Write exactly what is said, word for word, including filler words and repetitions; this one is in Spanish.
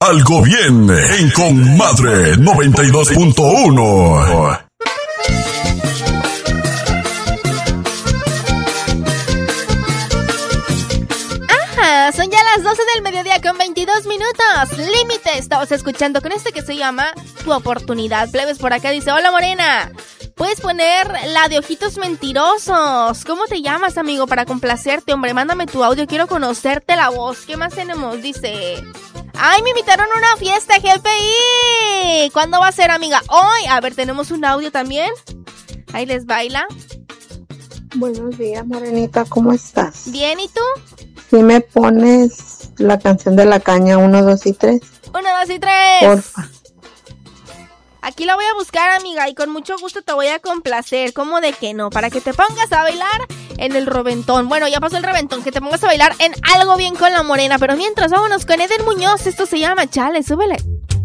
algo bien en Comadre noventa y dos punto uno. Son ya las doce del mediodía con veintidós minutos. Límite, estamos escuchando con este que se llama Tu Oportunidad. Plebes por acá dice, hola Morena, puedes poner la de Ojitos Mentirosos. ¿Cómo te llamas, amigo? Para complacerte, hombre, mándame tu audio, quiero conocerte la voz. ¿Qué más tenemos? Dice, ay, me invitaron a una fiesta G P I. ¿Cuándo va a ser, amiga? Hoy. A ver, tenemos un audio también. Ahí les baila. Buenos días, Morenita, ¿cómo estás? Bien, ¿y tú? Si me pones la canción de la caña uno, dos y tres. uno, dos y tres. Porfa. Aquí la voy a buscar, amiga, y con mucho gusto te voy a complacer. ¿Cómo de que no? Para que te pongas a bailar en el reventón. Bueno, ya pasó el reventón, que te pongas a bailar en algo bien con la Morena. Pero mientras, vámonos con Eden Muñoz. Esto se llama Chale, súbele.